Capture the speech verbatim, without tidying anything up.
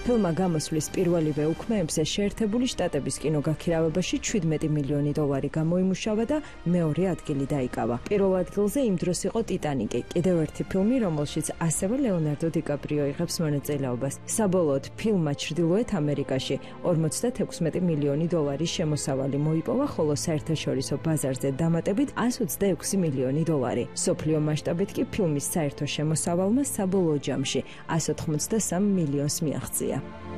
ფილმმა გამოსვლის პირველივე უქმეებზე შეერთებული შტატების კინოგაქირავებაში შვიდმეტი მილიონი დოლარი გამოიმუშავა და მეორე ადგილი დაიკავა. პირველ ადგილზე იმ დროს იყო ტიტანიკი, კიდევ ერთი ფილმი, რომელშიც ასევე ლეონარდო დიკაპრიო იღებს მონაწილეობას. საბოლოოდ ფილმმა ჩრდილოეთ ამერიკაში ორმოცდათექვსმეტი მილიონი დოლარის შემოსავალი მოიპოვა, ხოლო საერთაშორისო ბაზარზე დამატებით εκατს ოცდაექვსი მილიონი დოლარი. სოფლიო მასშტაბით კი ფილმის საერთო შემოსავალმა საბოლოო ჯამში εκατს ოცდაოთხმოცდასამ მილიონს მიაღწია.